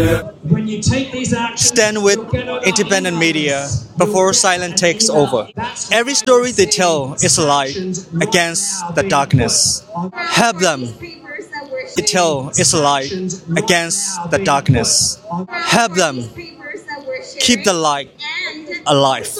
When you take these actions, Stand with independent media before silence takes over. Every story they tell is a light against the darkness. Help them. They tell is a light against the darkness. Help them. Keep the light alive.